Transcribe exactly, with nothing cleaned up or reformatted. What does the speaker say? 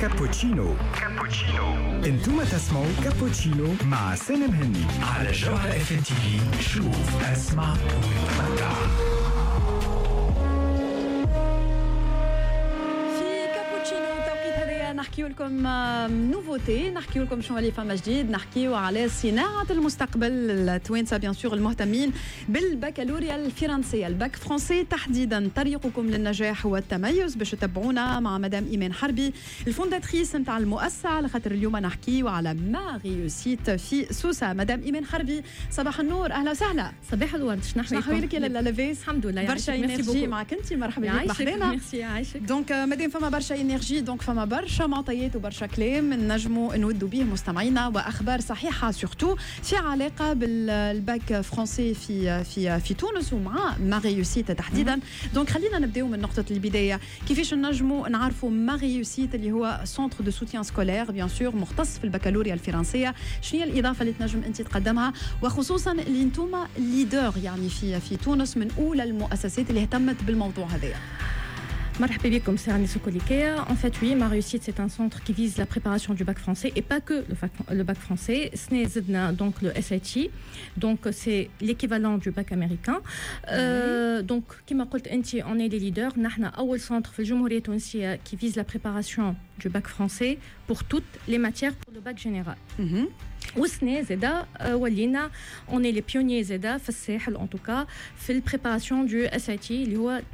كابوتشينو كابوتشينو انتم تسمعوا كابوتشينو مع سالم هني على جوهر اف ام تي في. شوف اسمع وتمتع. نحكيو لكم نوفوتي، نحكيو لكم شنو اللي فما جديد، نحكيو على صناعة المستقبل التوانسة بيان سور المهتمين بالبكالوريا الفرنسية، الباك فرنسي تحديدا. طريقكم للنجاح والتميز باش تتابعونا مع مدام إيمان حربي الفونداتريس نتاع المؤسسة، على خاطر اليوم نحكيو على ما ريوسيت في سوسة. مدام إيمان حربي صباح النور، أهلا وسهلا. صباح الورد، شنو حوالك يا لاباس؟ الحمد لله، برشا انرجي معك انت، مرحبا بك بحضينا. ميرسي يعيشك. دونك مادام فما برشا انرجي، دونك فما برشا معطيات وبرشا كلام نجموا نودوا به مستمعينا، واخبار صحيحه سورتو في علاقه بالباك فرنسي في في في تونس ومع ما ريوسيت تحديدا. دونك خلينا نبداو من نقطه البدايه، كيفاش نجموا نعرفوا ما ريوسيت اللي هو سونتر دو سوتيان سكولير بيان سور مختص في البكالوريا الفرنسيه. شنو هي الاضافه اللي تنجم انت تقدمها، وخصوصا اللي انتم ليدر يعني في في تونس من اولى المؤسسات اللي اهتمت بالموضوع هذا؟ Marhaba bikoum, c'est Anis Okolikea. En fait, oui, ma réussite, c'est un centre qui vise la préparation du bac français et pas que le, fac, le bac français. Ce n'est donc le S A T, donc c'est l'équivalent du bac américain. Euh, donc, qui m'a dit, on est les leaders. Nous avons un centre في الجمهورية التونسية qui vise la préparation du bac français pour toutes les matières pour le bac général. وسنا زادا ولينا on est les pionniers زادا في الساحل en tout cas في البريباراسيون du S A T اللي هو